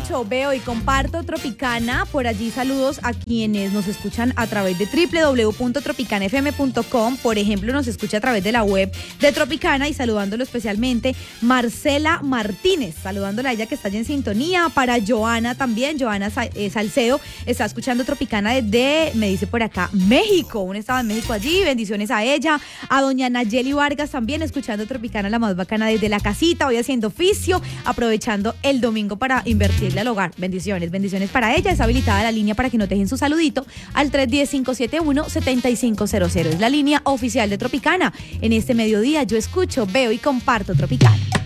escucho, veo y comparto Tropicana. Por allí saludos a quienes nos escuchan a través de www.tropicanafm.com. Por ejemplo, nos escucha a través de la web de Tropicana y saludándolo especialmente Marcela Martínez, saludándola a ella que está allí en sintonía. Para Joana también, Joana Salcedo está escuchando Tropicana desde, me dice por acá, México, un estado de México allí. Bendiciones a ella. A doña Nayeli Vargas también escuchando Tropicana, la más bacana desde la casita, hoy haciendo oficio, aprovechando el domingo para invertirle al hogar. Bendiciones para ella. Está habilitada la línea para que nos dejen su saludito al 310-571-7500. Es la línea oficial de Tropicana. En este mediodía yo escucho, veo y comparto Tropicana.